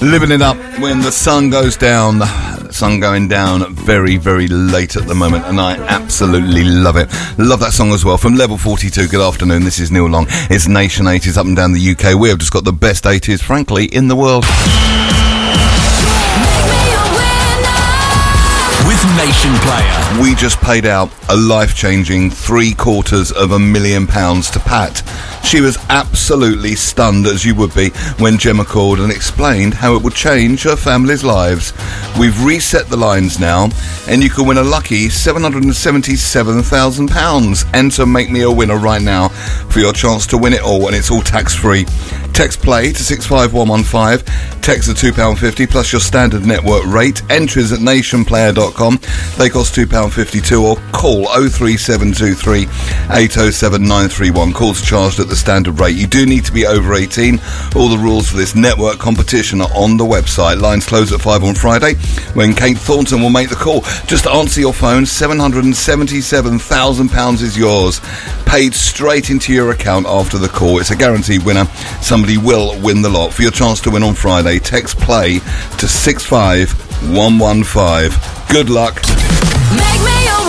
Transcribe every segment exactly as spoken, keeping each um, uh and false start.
Living it up when the sun goes down. The sun going down very, very late at the moment, and I absolutely love it. Love that song as well. From Level forty-two, good afternoon. This is Neil Long. It's Nation eighties up and down the U K. We have just got the best eighties, frankly, in the world. With Nation Player. We just paid out a life-changing three quarters of a million pounds to Pat. She was absolutely stunned, as you would be, when Gemma called and explained how it would change her family's lives. We've reset the lines now, and you can win a lucky seven hundred seventy-seven thousand pounds. Enter Make Me a Winner right now for your chance to win it all, and it's all tax-free. Text play to six five one one five, text at two pounds fifty plus your standard network rate. Entries at nation player dot com. They cost two pounds fifty-two, or call oh three seven two three eight oh seven nine three one. Calls charged at the standard rate. You do need to be over eighteen. All the rules for this network competition are on the website. Lines close at five on Friday, when Kate Thornton will make the call. Just answer your phone. seven hundred seventy-seven thousand pounds is yours, paid straight into your account after the call. It's a guaranteed winner. Somebody will win the lot. For your chance to win on Friday, text play to six five one one five. Good luck. Make me a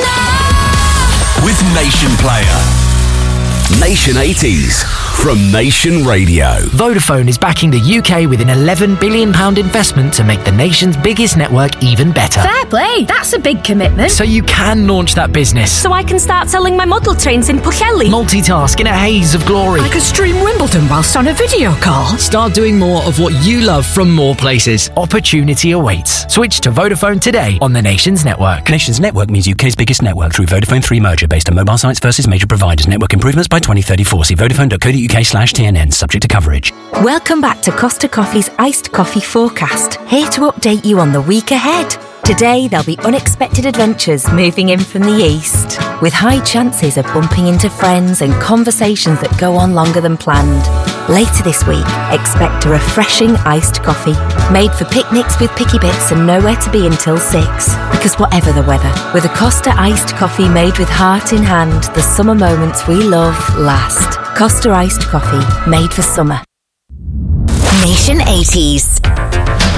winner with Nation Player. Nation eighties from Nation Radio. Vodafone is backing the U K with an eleven billion pounds investment to make the nation's biggest network even better. Fair play, that's a big commitment. So you can launch that business. So I can start selling my model trains in Pwllheli. Multitask in a haze of glory. I could stream Wimbledon whilst on a video call. Start doing more of what you love from more places. Opportunity awaits. Switch to Vodafone today on the Nation's network. Nation's network means U K's biggest network through Vodafone three merger based on mobile sites versus major providers. Network improvements by twenty thirty-four. See vodafone dot co dot uk slash T N N, subject to coverage. Welcome back to Costa Coffee's Iced Coffee Forecast, here to update you on the week ahead. Today, there'll be unexpected adventures moving in from the east, with high chances of bumping into friends and conversations that go on longer than planned. Later this week, expect a refreshing iced coffee, made for picnics with picky bits and nowhere to be until six. Because whatever the weather, with a Costa iced coffee made with heart in hand, the summer moments we love last. Costa iced coffee, made for summer. Nation eighties.